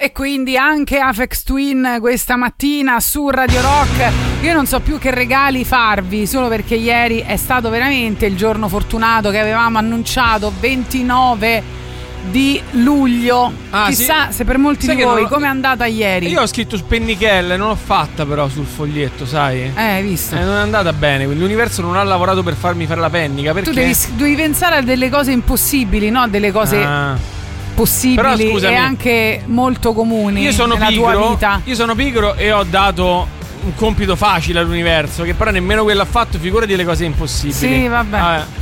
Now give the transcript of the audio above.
E quindi anche Aphex Twin questa mattina su Radio Rock. Io non so più che regali farvi, solo perché ieri è stato veramente il giorno fortunato che avevamo annunciato, 29 di luglio. Chissà se per molti di voi com'è andata ieri. Io ho scritto su Pennichelle, non l'ho fatta però sul foglietto, sai? Hai visto? Non è andata bene, l'universo non ha lavorato per farmi fare la pennica, perché tu devi pensare a delle cose impossibili, no? Delle cose possibili. Però, scusami, e anche molto comuni nella tua vita. Io sono pigro e ho dato un compito facile all'universo, che però nemmeno quello ha fatto, figurati le cose impossibili. Sì, vabbè.